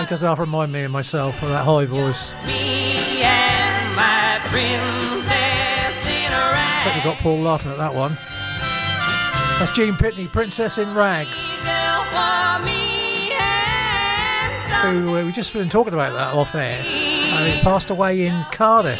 It does not remind me of myself with that high voice. Me and my princess in a rag. I think we got Paul laughing at that one. That's Gene Pitney, Princess in Rags. Who we've just been talking about that off air. And he passed away in Cardiff.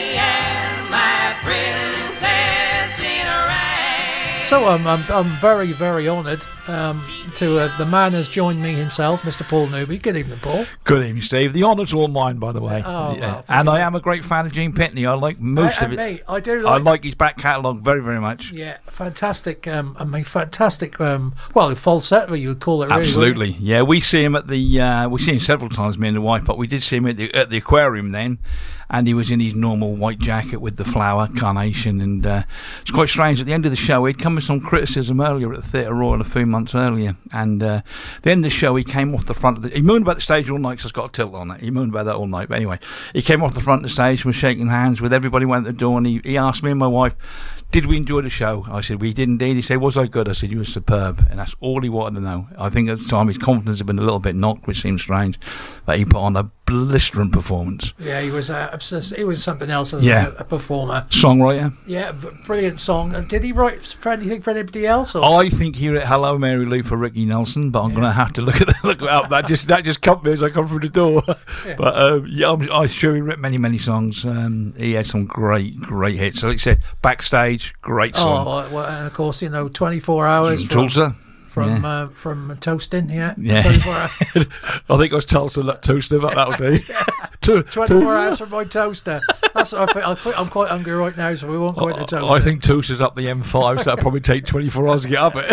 So I'm very, very honoured to the man has joined me himself, Mr. Paul Newby. Good evening, Paul. Good evening, Steve. The honour's all mine, by the way. Oh, well, and I am a great fan of Gene Pitney. I like most of it. Me, I do. I like his back catalogue very, very much. Yeah, fantastic. Fantastic. Well, falsetto, you would call it. Really, absolutely. Yeah, we see him at the. We see him several times, me and the wife. But we did see him at the aquarium then, and he was in his normal white jacket with the flower carnation, and it's quite strange. At the end of the show, he'd come with some criticism earlier at the Theatre Royal a few months earlier, and the end of the show, he came off the front of the. He moaned about the stage all night, because it's got a tilt on it. He moaned about that all night. But anyway, he came off the front of the stage, was shaking hands with everybody, went to the door, and he asked me and my wife, did we enjoy the show? I said, we did indeed. He said, was I good? I said, you were superb. And that's all he wanted to know. I think at the time his confidence had been a little bit knocked, which seems strange, but he put on a blistering performance. Yeah, he was something else as a performer. Songwriter. Yeah, brilliant song. Did he write for anything for anybody else? Or? I think he wrote Hello Mary Lou for Ricky Nelson, but I'm going to have to look it up. That just caught me as I come through the door. Yeah. But I'm sure he wrote many songs. He had some great hits. So like I said, Backstage, great song. Oh, well, and of course, 24 hours from Tulsa. From Toasting, yeah. 24 hours. I think it was Tulsa, not Toaster, but that'll do. 24 hours from my toaster. That's what I think. I'm quite hungry right now, so we won't go into toaster. I think Tulsa's up the M5, so that'll probably take 24 hours to get up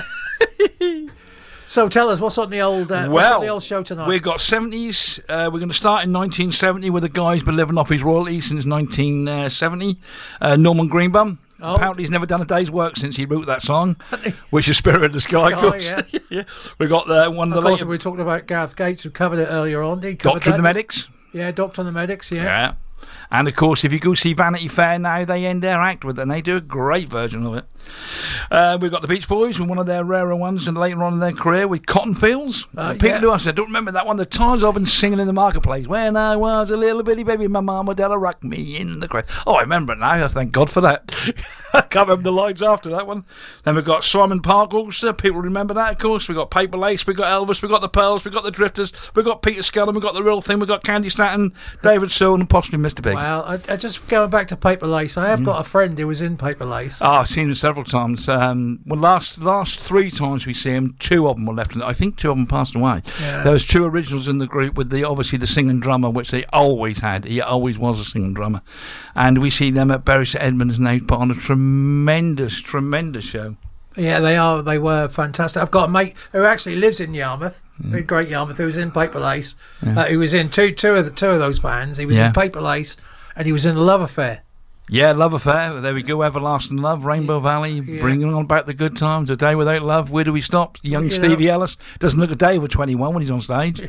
it. So tell us, what's on the old show tonight? We've got 70s. We're going to start in 1970 where the guy's been living off his royalties since 1970. Norman Greenbaum. Oh. Apparently he's never done a day's work since he wrote that song, which is Spirit of the Sky. Yeah. We got one of the later. We were talking about Gareth Gates, who covered it earlier on. Doctor and the Medics. Yeah, Doctor and the Medics, yeah. And of course, if you go see Vanity Fair now, they end their act with it, and they do a great version of it. We've got the Beach Boys with one of their rarer ones, and later on in their career with Cotton Fields. Peter Lewis, I don't remember that one. The times I've been singing in the marketplace. When I was a little bitty baby, my mama did rock me in the crowd. Oh, I remember it now. Thank God for that. I can't remember the lines after that one. Then we've got Simon Park Orchestra. People remember that, of course. We've got Paper Lace. We've got Elvis. We've got the Pearls. We've got the Drifters. We've got Peter Scullin. We've got the Real Thing. We've got Candy Stanton, David Soul, and possibly Mr. Big. Well, I just going back to Paper Lace. I have got a friend who was in Paper Lace. I've seen him several times. Last 3 times we see him, 2 of them were left. I think 2 of them passed away. Yeah. There was 2 originals in the group with obviously the singing drummer, which they always had. He always was a singing drummer, and we see them at Bury St Edmunds, and they put on a tremendous show. Yeah, they were fantastic. I've got a mate who actually lives in Yarmouth. Great Yarmouth, who was in Paper Lace. He was in two of those bands. He was in Paper Lace, and he was in Love Affair. Yeah, Love Affair. There we go. Everlasting Love, Rainbow Valley, bringing on back the good times. A Day Without Love. Where do we stop? Young Stevie Ellis doesn't look a day over 21 when he's on stage.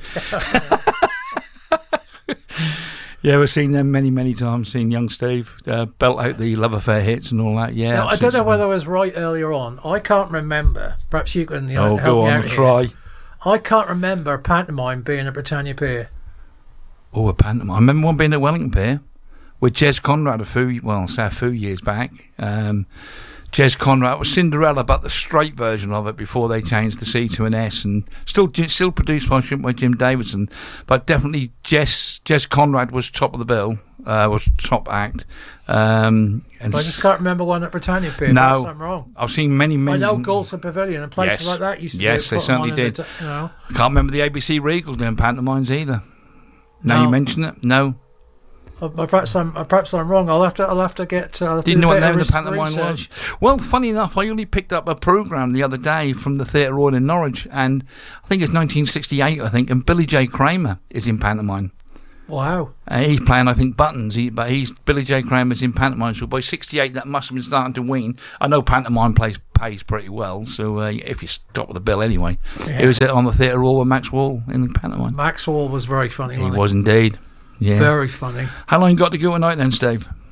Yeah, we've seen them many times. Seen young Steve belt out the Love Affair hits and all that. Yeah. Now, I don't know whether I was right earlier on. I can't remember. Perhaps you can help go me on, out try. Here. I can't remember a pantomime being at Britannia Pier. Oh, a pantomime. I remember one being at Wellington Pier with Jez Conrad a few years back. Jez Conrad was Cinderella, but the straight version of it before they changed the C to an S, and still produced by Jim Davidson. But definitely Jez Conrad was top of the bill, was top act. And I just can't remember one at Britannia Pier. No, I'm wrong. I've seen many. I know Galton Pavilion and places like that used to. Yes, they certainly did. I can't remember the ABC Regal doing pantomimes either. Now you mention it, no. Perhaps I'm wrong. I'll have to get. Didn't know what name the pantomime was. Well, funny enough, I only picked up a programme the other day from the Theatre Royal in Norwich, and I think it's 1968. And Billy J. Kramer is in pantomime. Wow. He's playing, I think, Buttons. Billy J. Kramer's in pantomime. So by 68, that must have been starting to wane. I know pantomime pays pretty well. So if you stop with the bill anyway, it was on the Theatre Royal with Max Wall in the pantomime. Max Wall was very funny. He was indeed. Yeah. Very funny. How long you got to go tonight then, Steve?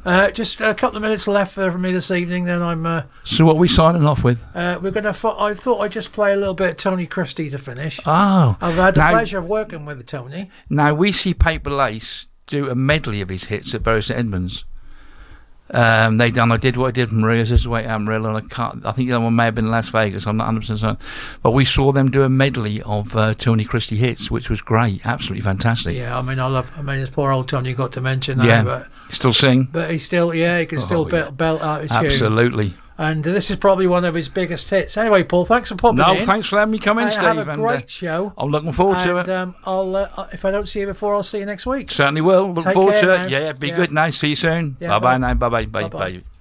Just a couple of minutes left for me this evening. Then I'm. So what are we signing off with? We're gonna. I thought I'd just play a little bit of Tony Christie to finish. Oh, I've had the pleasure of working with Tony. Now we see Paper Lace do a medley of his hits at Bury St Edmunds. They done. I did what I did from Maria's This Way Amarillo, and I think the other one may have been Las Vegas. I'm not 100% certain, but we saw them do a medley of Tony Christie hits, which was great, absolutely fantastic. Yeah, I mean, this poor old Tony got dementia now, yeah, but still sing. But he can still belt out a tune. Absolutely. And this is probably one of his biggest hits. Anyway, Paul, thanks for popping in. No, thanks for letting me come in, Steve. Have a great show. I'm looking forward to it. I'll if I don't see you before, I'll see you next week. Certainly will. Look Take forward care to now. it. Yeah, be good. Nice. See you soon. Yeah, bye now. Bye.